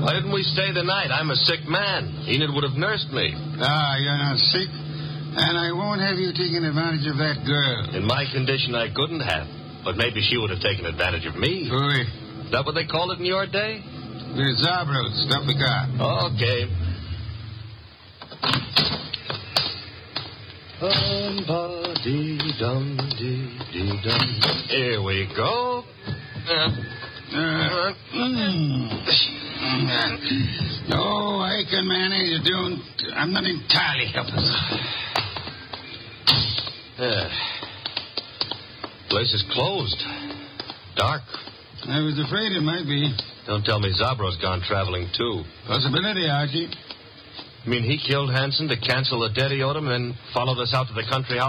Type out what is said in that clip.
Why didn't we stay the night? I'm a sick man. Enid would have nursed me. You're not sick. And I won't have you taking advantage of that girl. In my condition, I couldn't have. But maybe she would have taken advantage of me. Hooey. Is that what they called it in your day? We're Zabros. Stop the car. Okay. Here we go. No, I can manage. I'm not entirely helpless. Place is closed. Dark. I was afraid it might be. Don't tell me Zabro's gone traveling, too. Possibility, Archie. You mean he killed Hanson to cancel the debt he owed him and then followed us out to the country house?